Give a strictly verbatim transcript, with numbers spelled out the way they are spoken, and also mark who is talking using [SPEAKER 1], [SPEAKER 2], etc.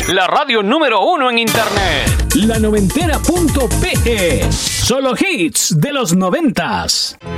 [SPEAKER 1] la radio número uno en internet.
[SPEAKER 2] La noventera punto pe. Solo hits de los noventas.